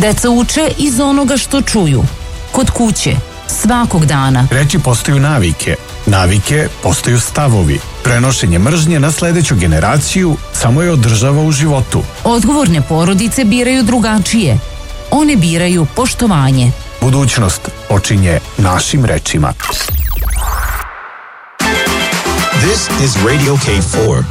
Deca uče iz onoga što čuju. Kod kuće, svakog dana. Reči postaju navike. Navike postaju stavovi. Prenošenje mržnje na sledeću generaciju samo je održava u životu. Odgovorne porodice biraju drugačije. One biraju poštovanje. Budućnost počinje našim rečima. This is Radio K4.